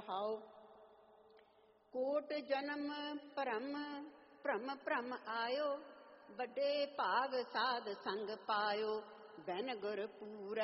ਰਹਾਉ। ਕੋਟ ਜਨਮ ਭਰਮ ਭ੍ਰਮ ਭ੍ਰਮ ਆਇਓ, ਵੱਡੇ ਭਾਗ ਸਾਧ ਸੰਗ ਪਾਇਓ। ਬੈਨ ਗੁਰ ਪੂਰੈ